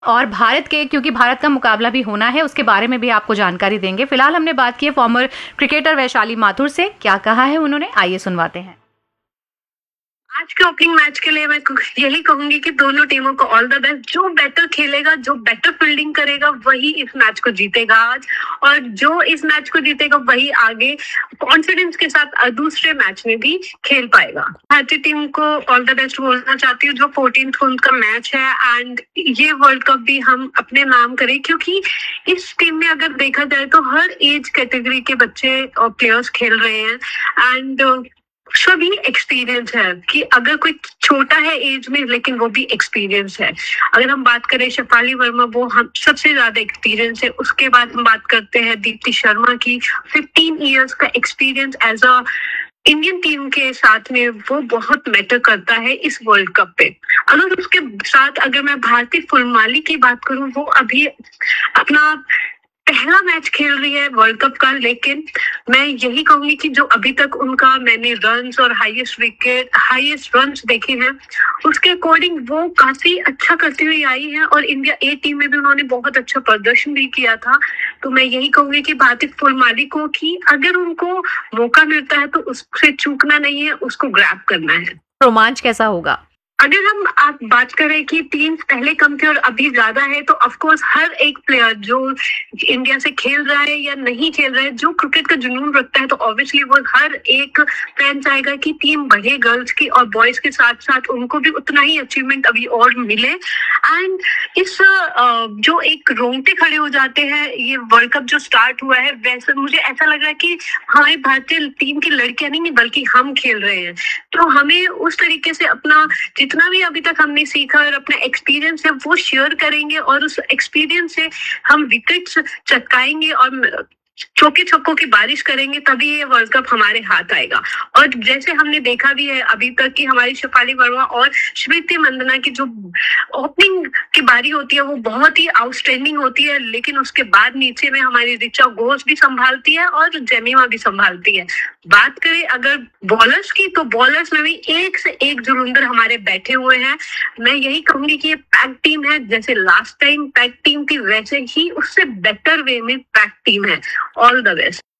और भारत के, क्योंकि भारत का मुकाबला भी होना है, उसके बारे में भी आपको जानकारी देंगे। फिलहाल हमने बात की है फॉर्मर क्रिकेटर वैशाली माथुर से। क्या कहा है उन्होंने, आइए सुनवाते हैं। आज के ओपनिंग मैच के लिए मैं यही कहूंगी कि दोनों टीमों को ऑल द बेस्ट। जो बेटर खेलेगा, जो बेटर फील्डिंग करेगा, वही इस मैच को जीतेगा आज, और जो इस मैच को जीतेगा वही आगे कॉन्फिडेंस के साथ दूसरे मैच में भी खेल पाएगा। भारतीय टीम को ऑल द बेस्ट बोलना चाहती हूँ। जो 14th को उनका मैच है, एंड ये वर्ल्ड कप भी हम अपने नाम करें, क्योंकि इस टीम में अगर देखा जाए तो हर एज कैटेगरी के बच्चे और प्लेयर्स खेल रहे हैं, एंड सभी एक्सपीरियंस है कि अगर कोई छोटा है एज में, लेकिन वो भी एक्सपीरियंस है। अगर हम बात करें शेफाली वर्मा, वो हम सबसे ज्यादा एक्सपीरियंस है। उसके बाद हम बात करते हैं दीप्ति शर्मा की, 15 इयर्स का experience as a Indian team के साथ में, वो बहुत मैटर करता है इस वर्ल्ड कप पे। अगर उसके साथ अगर मैं भारती फुलमाली की बात करूं, वो अभी अपना पहला मैच खेल रही है वर्ल्ड कप का, लेकिन मैं यही कहूंगी कि जो अभी तक उनका मैंने रन्स और हाईएस्ट रन्स देखे हैं, उसके अकॉर्डिंग वो काफी अच्छा करती हुई आई है, और इंडिया ए टीम में भी उन्होंने बहुत अच्छा प्रदर्शन भी किया था। तो मैं यही कहूंगी कि भारती फुलमाली को कि अगर उनको मौका मिलता है तो उससे चूकना नहीं है, उसको ग्रैब करना है। रोमांच कैसा होगा? अगर आप बात करें कि टीम पहले कम थी और अभी ज्यादा है, तो ऑफ कोर्स हर एक प्लेयर जो इंडिया से खेल रहा है या नहीं खेल रहा है, जो क्रिकेट का जुनून रखता है, तो ऑब्वियसली वो हर एक फैन चाहेगा कि टीम बढ़े, गर्ल्स की और बॉयज के साथ साथ उनको भी उतना ही अचीवमेंट अभी और मिले। एंड इस जो एक रोंगटे खड़े हो जाते हैं, ये वर्ल्ड कप जो स्टार्ट हुआ है, वैसे मुझे ऐसा लग रहा है कि हमारी भारतीय टीम की लड़कियां नहीं बल्कि हम खेल रहे हैं। तो हमें उस तरीके से अपना जितना भी अभी तक हमने सीखा और अपना एक्सपीरियंस है वो शेयर करेंगे, और उस एक्सपीरियंस से हम विकेट्स चटकाएंगे और चौके छक्कों की बारिश करेंगे, तभी ये वर्ल्ड कप हमारे हाथ आएगा। और जैसे हमने देखा भी है अभी तक कि हमारी शेफाली वर्मा और स्मृति मंदाना की जो ओपनिंग की बारी होती है वो बहुत ही आउटस्टैंडिंग होती है, लेकिन उसके बाद नीचे में हमारी ऋचा घोष भी संभालती है और जेमिमा भी संभालती है। बात करें अगर बॉलर्स की, तो बॉलर्स में भी एक से एक जुलूंदर हमारे बैठे हुए हैं। मैं यही कहूंगी कि ये पैक टीम है, जैसे लास्ट टाइम पैक टीम थी, वैसे ही उससे बेटर वे में पैक टीम है। All the best.